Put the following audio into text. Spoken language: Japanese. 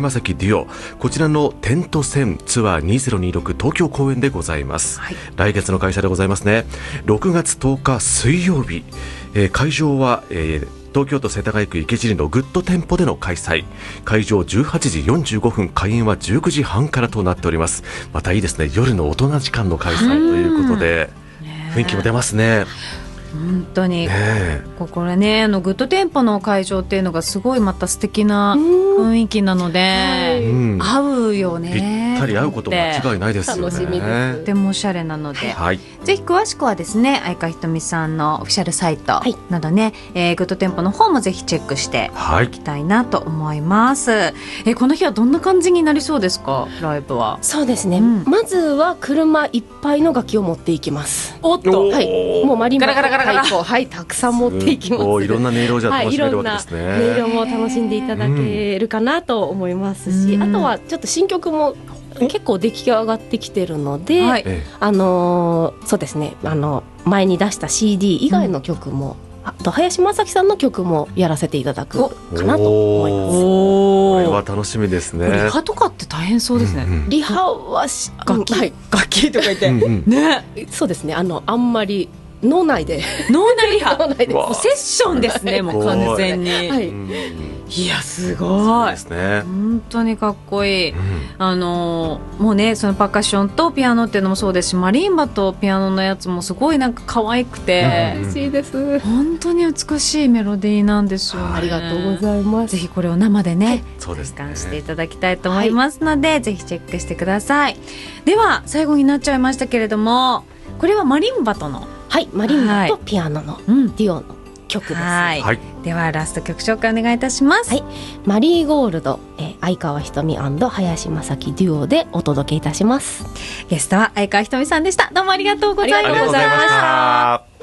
正樹デュオ、こちらの点と線ツアー2026東京公演でございます、来月の開催でございますね。6月10日水曜日、会場は、東京都世田谷区池尻のグッド店舗での開催。会場18時45分、開演は19時半からとなっております。またいいですね、夜の大人時間の開催ということで、雰囲気も出ますね。 本当に、これね、グッド店舗の会場っていうのがすごいまた素敵な雰囲気なので、合うよね。 ぴったり合うこと間違いないですよね。 楽しみです。 とてもおしゃれなので、ぜひ詳しくはですね、相川ひとみさんのオフィシャルサイトなどね、グッド店舗の方もぜひチェックしていきたいなと思います。この日はどんな感じになりそうですか、ライブは。 そうですね、まずは車いっぱいの楽器を持っていきます。 おっと、 もうマリンバと太鼓、たくさん持っていきます。 いろんな音色をじゃ楽しめるわけですね。 音色も楽しんでいただけるかなと思いますし、あとはちょっと新曲も結構出来上がってきてるので、そうですね、前に出した CD 以外の曲も、あと林正樹さんの曲もやらせていただくかなと思います。 これは楽しみですね。 リハとかって大変そうですね。 リハは楽器とか言ってね、そうですね、あんまり脳内で脳内リハもうセッションですね、もう完全に。いや、すごい。 そうですね、 本当にかっこいい。もうね、そのパーカッションとピアノっていうのもそうですし、マリンバとピアノのやつもすごいなんか可愛くて、 嬉しいです。 本当に美しいメロディーなんですよね。 ありがとうございます。 ぜひこれを生でね、 そうですね、 体感していただきたいと思いますので、ぜひチェックしてください。では最後になっちゃいましたけれども、これはマリンバとの、 マリンバとピアノのデュオの曲です。 ではラスト曲紹介お願いいたします。 マリーゴールド、相川ひとみ&林正樹デュオでお届けいたします。 ゲストは相川ひとみさんでした。どうもありがとうございました。